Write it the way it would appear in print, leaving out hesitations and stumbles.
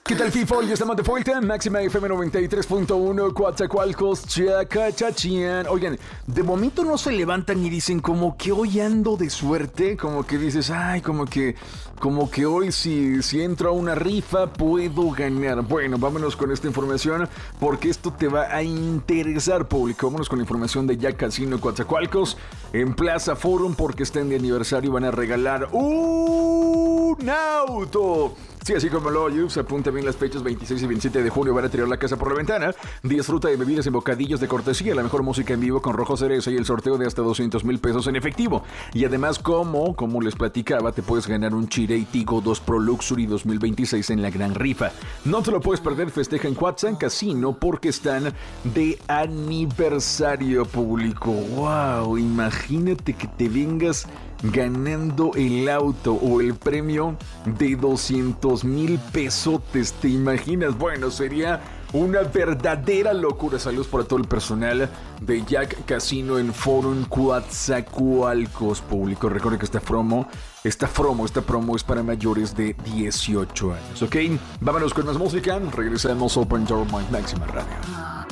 ¿Qué tal, people? Yo estamos de vuelta. Máxima FM 93.1, Coatzacoalcos, Chacachachían. Oigan, de momento no se levantan y dicen como que hoy ando de suerte. Como que dices, ay, como que hoy si entro a una rifa puedo ganar. Bueno, vámonos con esta información porque esto te va a interesar, público. Vámonos con la información de Ya Casino Coatzacoalcos. En Plaza Forum, porque están de aniversario, van a regalar un auto. Sí, así como lo oyes, apunta bien las fechas 26 y 27 de junio, van a tirar la casa por la ventana. Disfruta de bebidas y bocadillos de cortesía, la mejor música en vivo con Rojo Cereza y el sorteo de hasta 200,000 pesos en efectivo. Y además, como les platicaba, te puedes ganar un Chery Tiggo 2 Pro Luxury 2026 en la gran rifa. No te lo puedes perder, festeja en Coatzan Casino porque están de aniversario, público. ¡Wow! Imagínate que te vengas ganando el auto o el premio de 200,000 pesotes. ¿Te imaginas? Bueno, sería una verdadera locura. Saludos para todo el personal de Jack Casino en Forum Coatzacoalcos, público. Recuerden que esta promo es para mayores de 18 años, ¿ok? Vámonos con más música. Regresamos a Open Your Mind, Máxima Radio.